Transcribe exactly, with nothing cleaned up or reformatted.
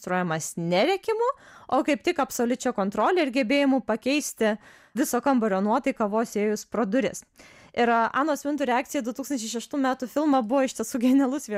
demonstruojamas ne rėkimu, o kaip tik absoliučia kontrole ir gebėjimu pakeisti viso kambario nuotaiką vos įėjus pro duris. Ir Anos Vintur reakcija į du tūkstančiai šeštų metų filmą buvo iš tiesų genialus viešas